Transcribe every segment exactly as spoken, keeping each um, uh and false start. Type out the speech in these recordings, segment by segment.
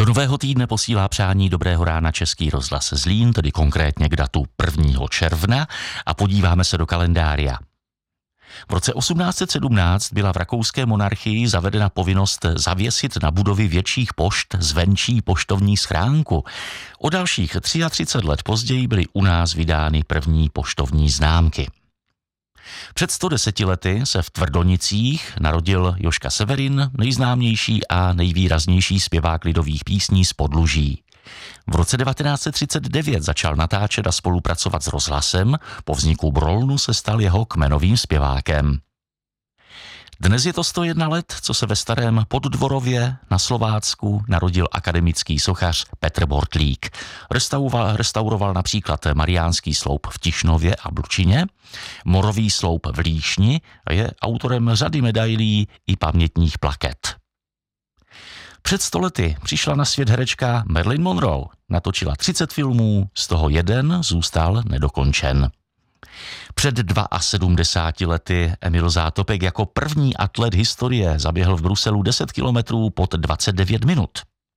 Do nového týdne posílá přání dobrého rána Český rozhlas Zlín, tedy konkrétně k datu prvního června, a podíváme se do kalendária. V roce osmnáct set sedmnáct byla v rakouské monarchii zavedena povinnost zavěsit na budovy větších pošt zvenčí poštovní schránku. O dalších třicet tři let později byly u nás vydány první poštovní známky. Před sto deseti lety se v Tvrdonicích narodil Jožka Severin, nejznámější a nejvýraznější zpěvák lidových písní z Podluží. V roce devatenáct set třicet devět začal natáčet a spolupracovat s rozhlasem, po vzniku Brolnu se stal jeho kmenovým zpěvákem. Dnes je to sto jedna let, co se ve Starém Poddvorově na Slovácku narodil akademický sochař Petr Bortlík. Restauroval, restauroval například Mariánský sloup v Tišnově a Blučině, Morový sloup v Líšni a je autorem řady medailí i pamětních plaket. Před sto lety přišla na svět herečka Marilyn Monroe. Natočila třicet filmů, z toho jeden zůstal nedokončen. Před sedmdesáti dvěma lety Emil Zátopek jako první atlet historie zaběhl v Bruselu deset kilometrů pod dvacet devět minut.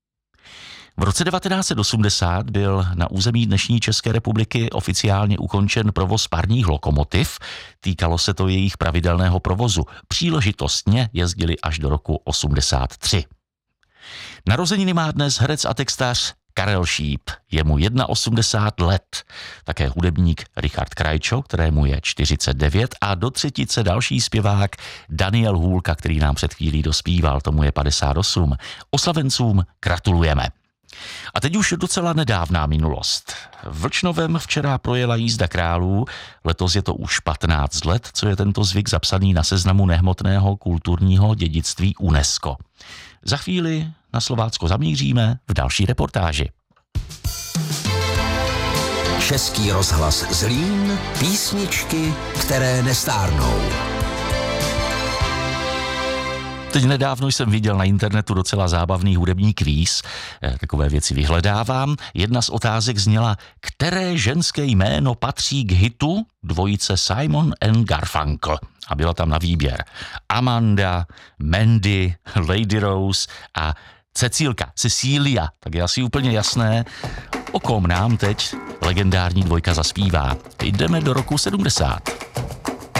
V roce devatenáct set osmdesát byl na území dnešní České republiky oficiálně ukončen provoz parních lokomotiv. Týkalo se to jejich pravidelného provozu. Příležitostně jezdili až do roku osmdesát tři. Narozeniny má dnes herec a textař Karel Šíp, je mu osmdesát jedna let. Také hudebník Richard Krajčo, kterému je čtyřicet devět, a do třetice další zpěvák Daniel Hůlka, který nám před chvílí dospíval, tomu je padesát osm. Oslavencům gratulujeme. A teď už docela nedávná minulost. V Vlčnovem včera projela jízda králů, letos je to už patnáct let, co je tento zvyk zapsaný na seznamu nehmotného kulturního dědictví UNESCO. Za chvíli na Slovácko zamíříme v další reportáži. Český rozhlas Zlín, písničky, které nestárnou. Teď nedávno jsem viděl na internetu docela zábavný hudební kvíz. Takové věci vyhledávám. Jedna z otázek zněla, které ženské jméno patří k hitu dvojice Simon and Garfunkel. A byla tam na výběr Amanda, Mandy, Lady Rose a Cecílka, Cecília. Tak je asi úplně jasné, o kom nám teď legendární dvojka zaspívá. Jdeme do roku sedmdesát.